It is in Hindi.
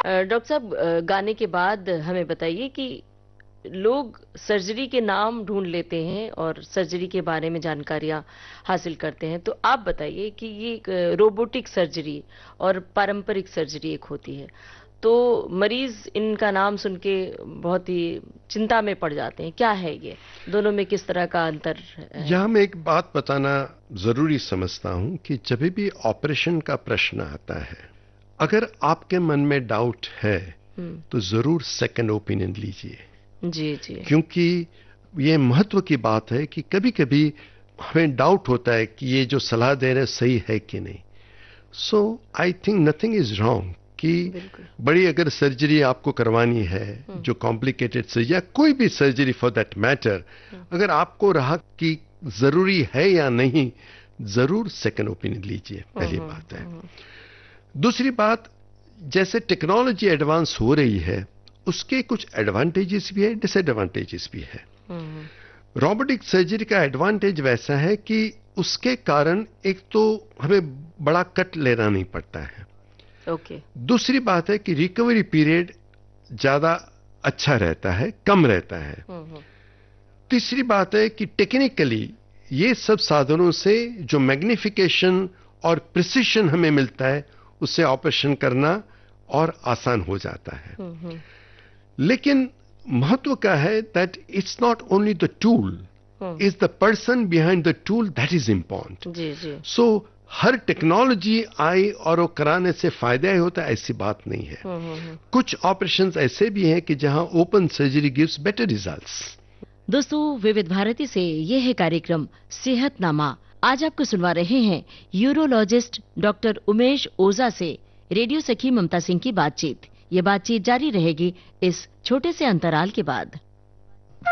डॉक्टर साहब, गाने के बाद हमें बताइए कि लोग सर्जरी के नाम ढूंढ लेते हैं और सर्जरी के बारे में जानकारियां हासिल करते हैं, तो आप बताइए कि ये रोबोटिक सर्जरी और पारंपरिक सर्जरी एक होती है, तो मरीज इनका नाम सुन के बहुत ही चिंता में पड़ जाते हैं। क्या है ये, दोनों में किस तरह का अंतर है? यह मैं एक बात बताना जरूरी समझता हूं कि जब भी ऑपरेशन का प्रश्न आता है, अगर आपके मन में डाउट है तो जरूर सेकंड ओपिनियन लीजिए। जी जी। क्योंकि ये महत्व की बात है कि कभी कभी हमें डाउट होता है कि ये जो सलाह दे रहे हैं सही है कि नहीं। सो I think nothing is wrong कि बड़ी अगर सर्जरी आपको करवानी है, जो कॉम्प्लिकेटेड सर्जरी या कोई भी सर्जरी फॉर दैट मैटर, अगर आपको रहा कि जरूरी है या नहीं, जरूर सेकंड ओपिनियन लीजिए, पहली बात है। दूसरी बात, जैसे टेक्नोलॉजी एडवांस हो रही है, उसके कुछ एडवांटेजेस भी है, डिसएडवांटेजेस भी है। रोबोटिक सर्जरी का एडवांटेज वैसा है कि उसके कारण एक तो हमें बड़ा कट लेना नहीं पड़ता है। ओके। दूसरी बात है कि रिकवरी पीरियड ज्यादा अच्छा रहता है, कम रहता है। तीसरी बात है कि टेक्निकली ये सब साधनों से जो मैग्निफिकेशन और प्रिसिशन हमें मिलता है, उससे ऑपरेशन करना और आसान हो जाता है। लेकिन महत्व का है that it's not only the tool, is the person behind the tool that is important. Ji ji. So her technology आई और वो कराने से फायदा ही होता है, ऐसी बात नहीं है। कुछ ऑपरेशंस ऐसे भी हैं कि जहां open surgery gives better results. दोस्तों, विविध भारती से ये है कार्यक्रम सेहतनामा। आज आपको सुनवा रहे हैं यूरोलॉजिस्ट डॉक्टर उमेश ओझा से रेडियो सखी ममता सिंह की बातचीत। ये बातचीत जारी रहेगी इस छोटे से अंतराल के बाद।